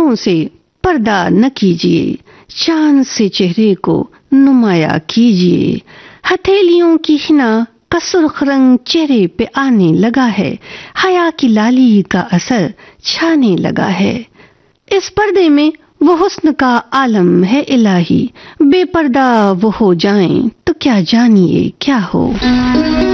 आंखों से पर्दा न कीजिए, चांद से चेहरे को नुमाया कीजिए। हथेलियों की हिना का सुर्ख रंग चेहरे पे आने लगा है, हया की लाली का असर छाने लगा है। इस पर्दे में वो हुस्न का आलम है इलाही, बेपर्दा वो हो जाएं तो क्या जानिए क्या हो।